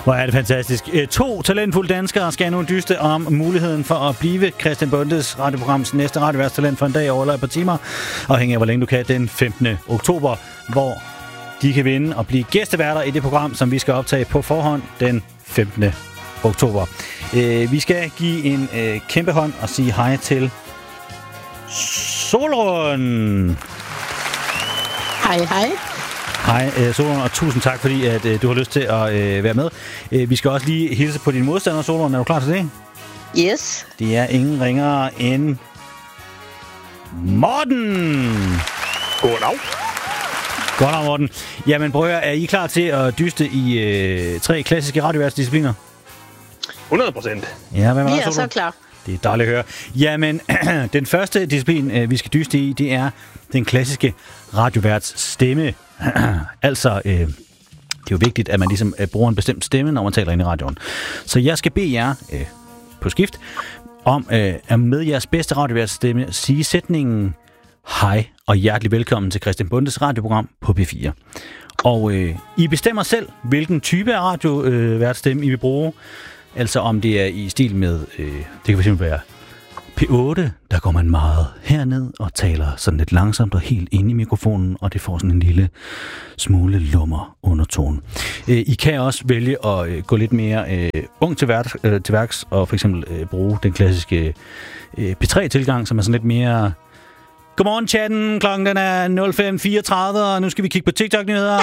Hvor er det fantastisk. 2 talentfulde danskere skal nu dyste om muligheden for at blive Christian Bondes radioprograms næste radioværtstalent for en dag over et par timer, afhængig af hvor længe du kan, den 15. oktober, hvor de kan vinde og blive gæsteværter i det program, som vi skal optage på forhånd den 15. oktober. Vi skal give en kæmpe hånd og sige hej til Solrun. Hej, hej. Hej, Solrun, og tusind tak, fordi at du har lyst til at være med. Vi skal også lige hilse på dine modstandere, Solrun. Er du klar til det? Yes. Det er ingen ringere end Morten. Goddag. Goddag, Morten. Jamen, prøv at høre, er I klar til at dyste i 3 klassiske radioværtsdiscipliner? 100%. Ja, hvad Vi er så klar. Det er dejligt at høre. Jamen, den første disciplin, vi skal dyste i, det er den klassiske radioværts stemme. Altså, det er jo vigtigt, at man ligesom bruger en bestemt stemme, når man taler ind i radioen. Så jeg skal bede jer på skift om at med jeres bedste radioværts stemme sige sætningen hej og hjertelig velkommen til Christian Bondes radioprogram på P4. Og I bestemmer selv, hvilken type af radioværtsstemme I vil bruge. Altså om det er i stil med, det kan fx være P8, der går man meget herned og taler sådan lidt langsomt og helt ind i mikrofonen, og det får sådan en lille smule lummer undertone. I kan også vælge at gå lidt mere ung til værks og for eksempel bruge den klassiske P3-tilgang, som er sådan lidt mere godmorgen chatten, klokken den er 05.34, og nu skal vi kigge på TikTok-nyheder.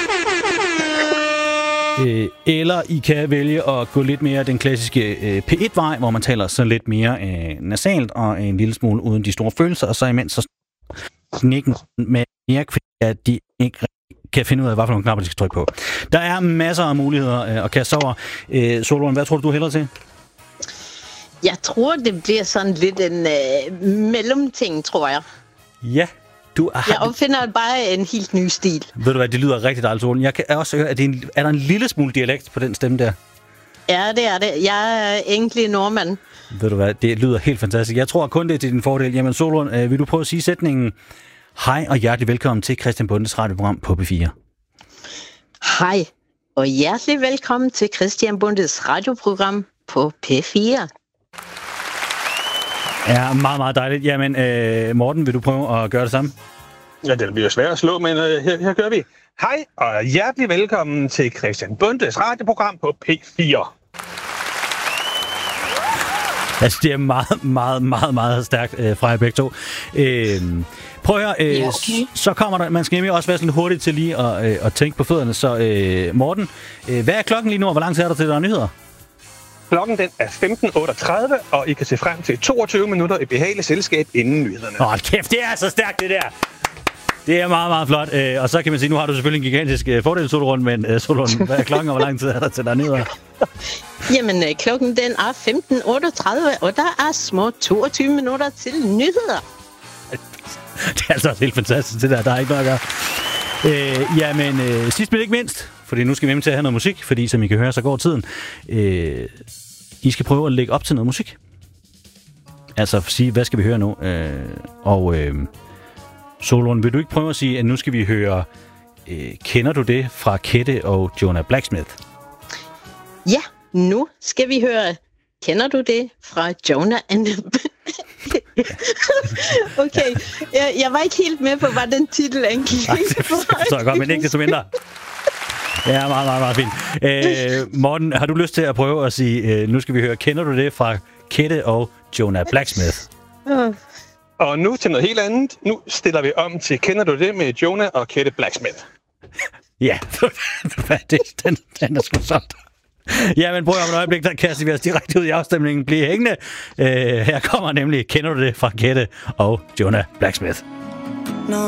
Eller I kan vælge at gå lidt mere den klassiske P1-vej, hvor man taler så lidt mere nasalt og en lille smule uden de store følelser, og så imens så knikken med mere, fordi at de ikke kan finde ud af, hvad for nogle knapper de skal trykke på. Der er masser af muligheder at kaste over. Solrun, hvad tror du hælder til? Jeg tror, det bliver sådan lidt en mellemting, tror jeg. Ja. Jeg opfinder bare en helt ny stil. Ved du hvad, det lyder rigtig dejligt, Solrun. Jeg kan også høre, at er der en lille smule dialekt på den stemme der? Ja, det er det. Jeg er egentlig nordmand. Ved du hvad, det lyder helt fantastisk. Jeg tror kun, det er til din fordel. Jamen, Solrun, vil du prøve at sige sætningen hej og hjertelig velkommen til Christian Bondes radioprogram på P4? Hej og hjertelig velkommen til Christian Bondes radioprogram på P4. Ja, meget, meget dejligt. Jamen, Morten, vil du prøve at gøre det samme? Ja, det bliver svært at slå, men her gør vi. Hej og hjertelig velkommen til Christian Bondes radioprogram på P4. Altså, det er meget, meget, meget, meget stærkt fra jer begge to. Prøv at høre, så kommer der, man skal nemlig også være sådan hurtigt til lige at tænke på fødderne. Så Morten, hvad er klokken lige nu, og hvor lang tid er der til, der er nyheder? Klokken den er 15.38, og I kan se frem til 22 minutter i behageligt selskab inden nyhederne. Kæft, det er så stærkt, det der! Det er meget, meget flot. Og så kan man sige, nu har du selvfølgelig en gigantisk fordel, Solrun, men Solrun, hvad er klokken, og hvor lang tid er der til, der er nyheder? Jamen, klokken den er 15.38, og der er små 22 minutter til nyheder. Det er altså helt fantastisk, det der er ikke noget at gøre. Jamen, sidst men ikke mindst, fordi nu skal vi hjem til at have noget musik, fordi som I kan høre, så går tiden. I skal prøve at lægge op til noget musik. Altså sige, hvad skal vi høre nu? Solrun, vil du ikke prøve at sige, at nu skal vi høre, kender du det fra Kette og Jonah Blacksmith? Ja, nu skal vi høre, kender du det fra Jonah and Okay, jeg var ikke helt med på, hvad den titel egentlig var. Det forstår jeg godt, men ikke desto mindre. Ja, meget, meget, meget fint. Morten, har du lyst til at prøve at sige, nu skal vi høre, kender du det fra Kette og Jonah Blacksmith? Og nu til noget helt andet. Nu stiller vi om til, kender du det med Jonah og Kette Blacksmith? Ja, den er sgu sådan. Ja, men prøv om et øjeblik, der kaster vi os direkte ud i afstemningen. Bliv hængende. Her kommer nemlig, kender du det fra Kette og Jonah Blacksmith?